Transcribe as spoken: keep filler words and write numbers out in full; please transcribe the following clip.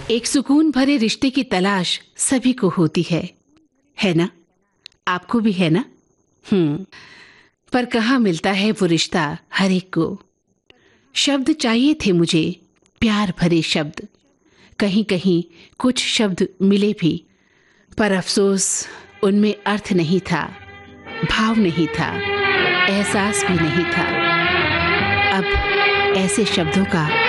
एक सुकून भरे रिश्ते की तलाश सभी को होती है है ना? आपको भी है ना? हम्म पर कहाँ मिलता है वो रिश्ता हर एक को। शब्द चाहिए थे मुझे, प्यार भरे शब्द। कहीं कहीं कुछ शब्द मिले भी, पर अफसोस उनमें अर्थ नहीं था, भाव नहीं था, एहसास भी नहीं था। अब ऐसे शब्दों का